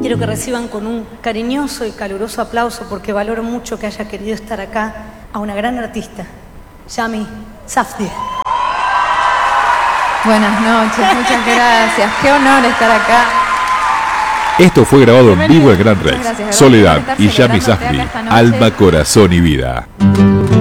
Quiero que reciban con un cariñoso y caluroso aplauso, porque valoro mucho que haya querido estar acá, a una gran artista, Yami Safdie. Buenas noches, muchas gracias. Qué honor estar acá. Esto fue grabado en vivo en Gran Rex. Gracias, Soledad estar y Yami celebrándote Safdie, acá esta noche. alma, corazón y vida.